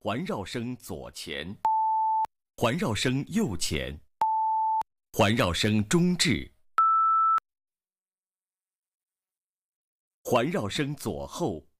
环绕声左前，环绕声右前，环绕声中置，环绕声左后。